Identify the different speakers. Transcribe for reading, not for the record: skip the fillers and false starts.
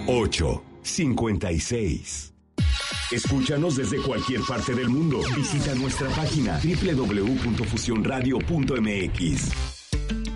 Speaker 1: 856. Escúchanos desde cualquier parte del mundo. Visita nuestra página www.fusionradio.mx.